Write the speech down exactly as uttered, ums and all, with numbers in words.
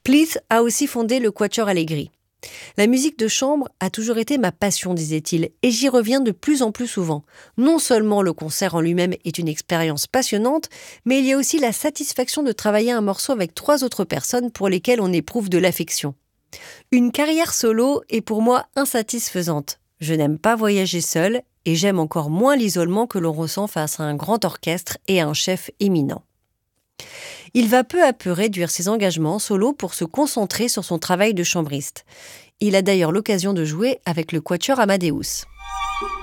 Cleese a aussi fondé le Quatuor Allegri. La musique de chambre a toujours été ma passion, disait-il, et j'y reviens de plus en plus souvent. Non seulement le concert en lui-même est une expérience passionnante, mais il y a aussi la satisfaction de travailler un morceau avec trois autres personnes pour lesquelles on éprouve de l'affection. Une carrière solo est pour moi insatisfaisante. Je n'aime pas voyager seul et j'aime encore moins l'isolement que l'on ressent face à un grand orchestre et à un chef éminent. Il va peu à peu réduire ses engagements solo pour se concentrer sur son travail de chambriste. Il a d'ailleurs l'occasion de jouer avec le Quatuor Amadeus.